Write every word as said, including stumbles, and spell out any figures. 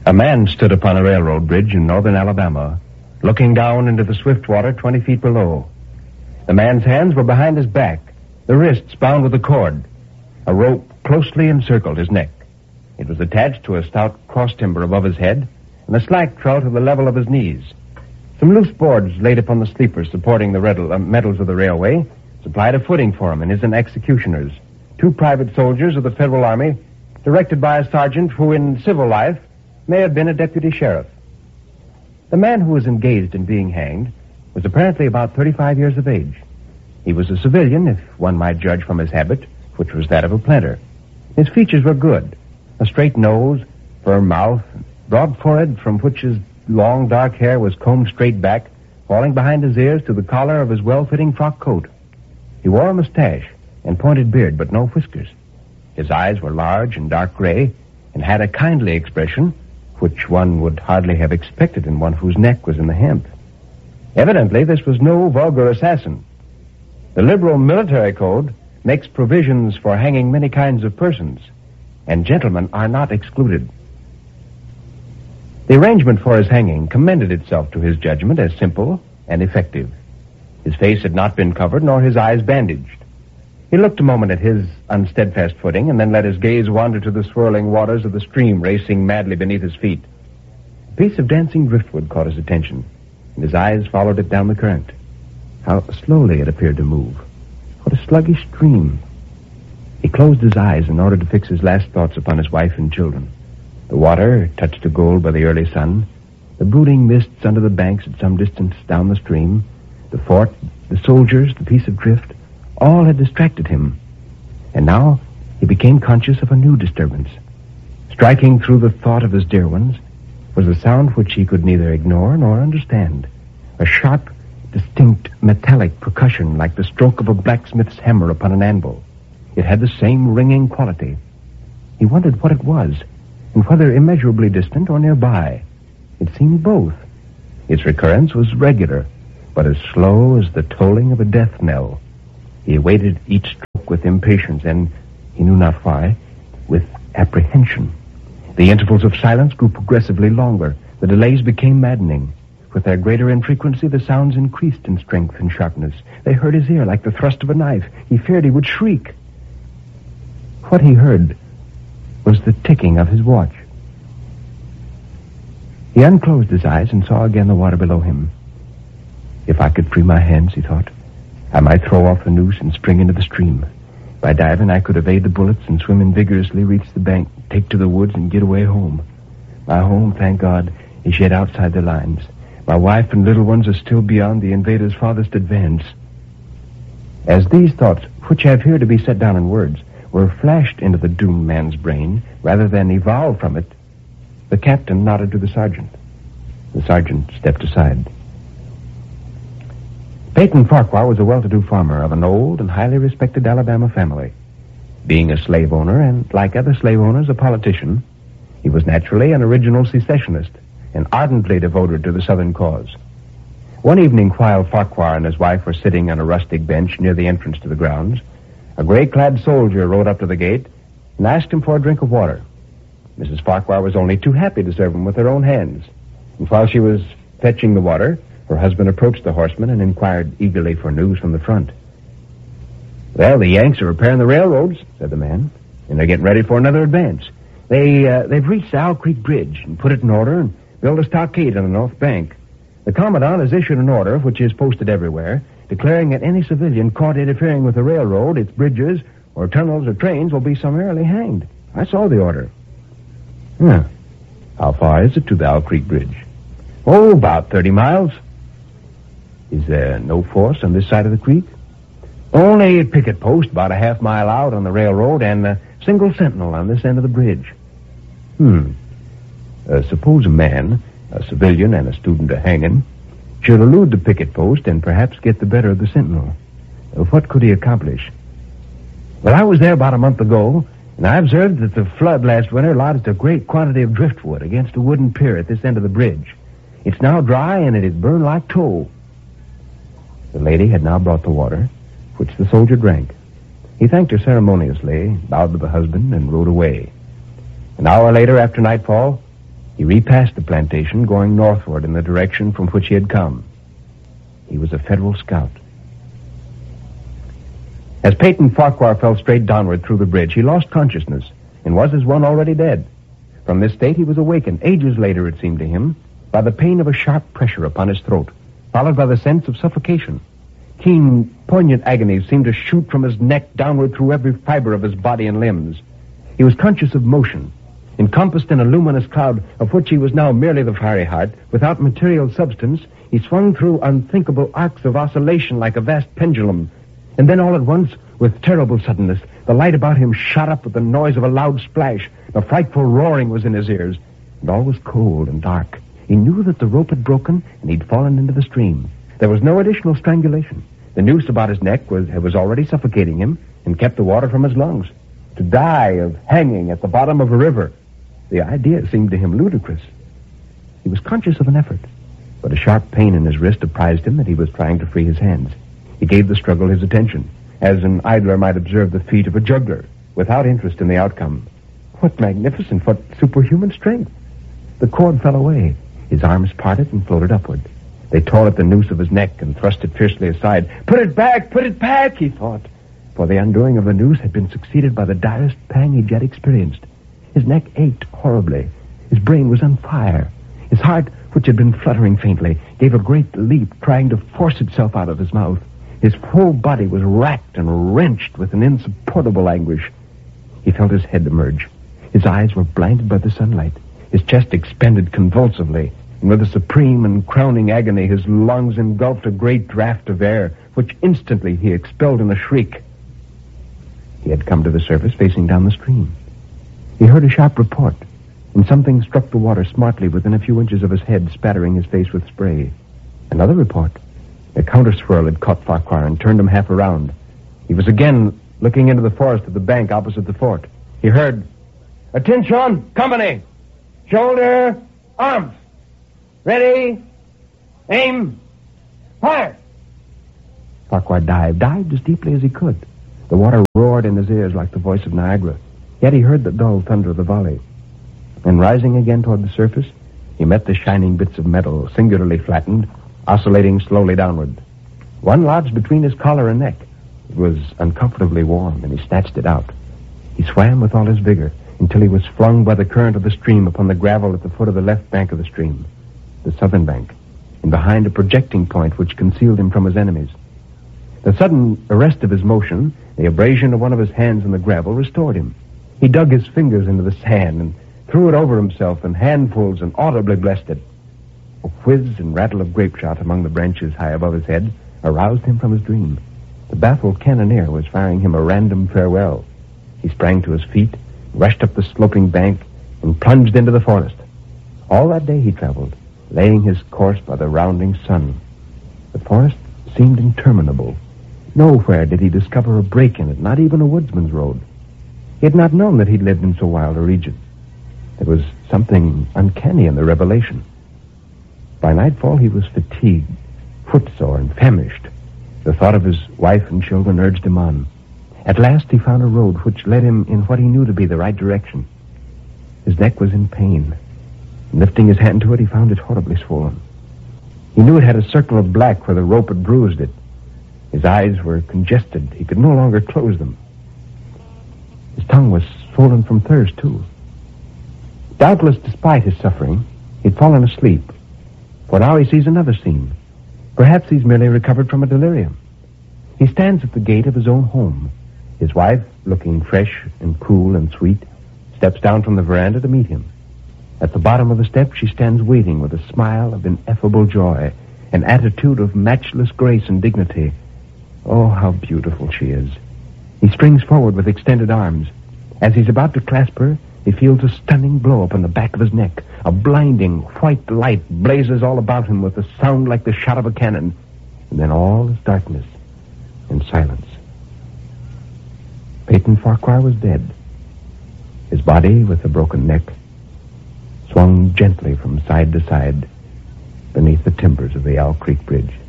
A man stood upon a railroad bridge in northern Alabama, looking down into the swift water twenty feet below. The man's hands were behind his back, the wrists bound with a cord. A rope closely encircled his neck. It was attached to a stout cross timber above his head, and a slack fell to the level of his knees. Some loose boards laid upon the sleepers supporting the redle, uh, metals of the railway supplied a footing for him and his executioners, two private soldiers of the Federal Army, directed by a sergeant who in civil life may have been a deputy sheriff. The man who was engaged in being hanged was apparently about thirty-five years of age. He was a civilian, if one might judge from his habit, which was that of a planter. His features were good. A straight nose, firm mouth, broad forehead from which his long dark hair was combed straight back, falling behind his ears to the collar of his well-fitting frock coat. He wore a mustache and pointed beard, but no whiskers. His eyes were large and dark gray and had a kindly expression which one would hardly have expected in one whose neck was in the hemp. Evidently, this was no vulgar assassin. The liberal military code makes provisions for hanging many kinds of persons, and gentlemen are not excluded. The arrangement for his hanging commended itself to his judgment as simple and effective. His face had not been covered, nor his eyes bandaged. He looked a moment at his unsteadfast footing, and then let his gaze wander to the swirling waters of the stream racing madly beneath his feet. A piece of dancing driftwood caught his attention, and his eyes followed it down the current. How slowly it appeared to move. What a sluggish stream. He closed his eyes in order to fix his last thoughts upon his wife and children. The water, touched to gold by the early sun, the brooding mists under the banks at some distance down the stream, the fort, the soldiers, the piece of drift, all had distracted him. And now he became conscious of a new disturbance. Striking through the thought of his dear ones was a sound which he could neither ignore nor understand. A sharp, distinct, metallic percussion like the stroke of a blacksmith's hammer upon an anvil. It had the same ringing quality. He wondered what it was, and whether immeasurably distant or nearby. It seemed both. Its recurrence was regular, but as slow as the tolling of a death knell. He awaited each stroke with impatience and, he knew not why, with apprehension. The intervals of silence grew progressively longer. The delays became maddening. With their greater infrequency, the sounds increased in strength and sharpness. They hurt his ear like the thrust of a knife. He feared he would shriek. What he heard was the ticking of his watch. He unclosed his eyes and saw again the water below him. If I could free my hands, he thought, I might throw off the noose and spring into the stream. By diving, I could evade the bullets and swimming vigorously reach the bank, take to the woods, and get away home. My home, thank God, is yet outside the lines. My wife and little ones are still beyond the invaders' farthest advance. As these thoughts, which have here to be set down in words, were flashed into the doomed man's brain, rather than evolved from it, the captain nodded to the sergeant. The sergeant stepped aside. Peyton Farquhar was a well-to-do farmer of an old and highly respected Alabama family. Being a slave owner, and like other slave owners, a politician, he was naturally an original secessionist and ardently devoted to the Southern cause. One evening, while Farquhar and his wife were sitting on a rustic bench near the entrance to the grounds, a gray-clad soldier rode up to the gate and asked him for a drink of water. Missus Farquhar was only too happy to serve him with her own hands. And while she was fetching the water, her husband approached the horseman and inquired eagerly for news from the front. Well, the Yanks are repairing the railroads, said the man, and they're getting ready for another advance. They, uh, they've reached the Owl Creek Bridge and put it in order and built a stockade on the north bank. The commandant has issued an order, which is posted everywhere, declaring that any civilian caught interfering with the railroad, its bridges, or tunnels or trains will be summarily hanged. I saw the order. Huh. How far is it to the Owl Creek Bridge? Oh, about thirty miles. Is there no force on this side of the creek? Only a picket post about a half mile out on the railroad and a single sentinel on this end of the bridge. Hmm. Uh, suppose a man, a civilian and a student of hanging, should elude the picket post and perhaps get the better of the sentinel. Uh, what could he accomplish? Well, I was there about a month ago, and I observed that the flood last winter lodged a great quantity of driftwood against a wooden pier at this end of the bridge. It's now dry, and it is burned like tow. The lady had now brought the water, which the soldier drank. He thanked her ceremoniously, bowed to the husband, and rode away. An hour later, after nightfall, he He repassed the plantation, going northward in the direction from which he had come. He was a Federal scout. As Peyton Farquhar fell straight downward through the bridge, he lost consciousness and was as one already dead. From this state, he was awakened, ages later, it seemed to him, by the pain of a sharp pressure upon his throat, followed by the sense of suffocation. Keen, poignant agonies seemed to shoot from his neck downward through every fiber of his body and limbs. He was conscious of motion, encompassed in a luminous cloud of which he was now merely the fiery heart. Without material substance, he swung through unthinkable arcs of oscillation like a vast pendulum. And then all at once, with terrible suddenness, the light about him shot up with the noise of a loud splash. A frightful roaring was in his ears, and all was cold and dark. He knew that the rope had broken, and he'd fallen into the stream. There was no additional strangulation. The noose about his neck was, was already suffocating him and kept the water from his lungs. To die of hanging at the bottom of a river, the idea seemed to him ludicrous. He was conscious of an effort, but a sharp pain in his wrist apprised him that he was trying to free his hands. He gave the struggle his attention, as an idler might observe the feat of a juggler, without interest in the outcome. What magnificent, what superhuman strength! The cord fell away. His arms parted and floated upward. They tore at the noose of his neck and thrust it fiercely aside. Put it back! Put it back! He thought. For the undoing of the noose had been succeeded by the direst pang he'd yet experienced. His neck ached horribly. His brain was on fire. His heart, which had been fluttering faintly, gave a great leap, trying to force itself out of his mouth. His whole body was racked and wrenched with an insupportable anguish. He felt his head emerge. His eyes were blinded by the sunlight. His chest expanded convulsively, and with a supreme and crowning agony, his lungs engulfed a great draught of air, which instantly he expelled in a shriek. He had come to the surface, facing down the stream. He heard a sharp report, and something struck the water smartly within a few inches of his head, spattering his face with spray. Another report. A counter-swirl had caught Farquhar and turned him half around. He was again looking into the forest at the bank opposite the fort. He heard, "Attention, company! Shoulder, arms! Ready, aim, fire!" Farquhar dived, dived as deeply as he could. The water roared in his ears like the voice of Niagara. Yet he heard the dull thunder of the volley. And rising again toward the surface, he met the shining bits of metal, singularly flattened, oscillating slowly downward. One lodged between his collar and neck. It was uncomfortably warm, and he snatched it out. He swam with all his vigor until he was flung by the current of the stream upon the gravel at the foot of the left bank of the stream, the southern bank, and behind a projecting point which concealed him from his enemies. The sudden arrest of his motion, the abrasion of one of his hands in the gravel, restored him. He dug his fingers into the sand and threw it over himself in handfuls and audibly blessed it. A whiz and rattle of grape shot among the branches high above his head aroused him from his dream. The baffled cannoneer was firing him a random farewell. He sprang to his feet, rushed up the sloping bank, and plunged into the forest. All that day he traveled, laying his course by the rounding sun. The forest seemed interminable. Nowhere did he discover a break in it, not even a woodsman's road. He had not known that he'd lived in so wild a region. There was something uncanny in the revelation. By nightfall, he was fatigued, footsore, and famished. The thought of his wife and children urged him on. At last, he found a road which led him in what he knew to be the right direction. His neck was in pain. Lifting his hand to it, he found it horribly swollen. He knew it had a circle of black where the rope had bruised it. His eyes were congested. He could no longer close them. His tongue was swollen from thirst, too. Doubtless, despite his suffering, he'd fallen asleep. For now he sees another scene. Perhaps he's merely recovered from a delirium. He stands at the gate of his own home. His wife, looking fresh and cool and sweet, steps down from the veranda to meet him. At the bottom of the steps, she stands waiting with a smile of ineffable joy, an attitude of matchless grace and dignity. Oh, how beautiful she is. He springs forward with extended arms. As he's about to clasp her, he feels a stunning blow upon the back of his neck. A blinding white light blazes all about him with a sound like the shot of a cannon. And then all is darkness and silence. Peyton Farquhar was dead. His body, with a broken neck, swung gently from side to side beneath the timbers of the Owl Creek Bridge.